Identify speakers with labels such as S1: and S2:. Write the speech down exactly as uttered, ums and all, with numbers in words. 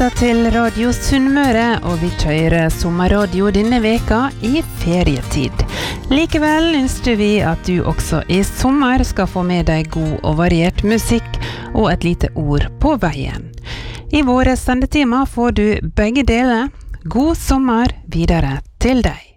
S1: lytter til Radio Sunnmøre, og vi kjører sommerradio denne veka i ferietid. Likevel ønsker vi at du også i sommer skal få med deg god og variert musikk og et lite ord på veien. I våre sendetema får du begge deler. God sommer videre til deg.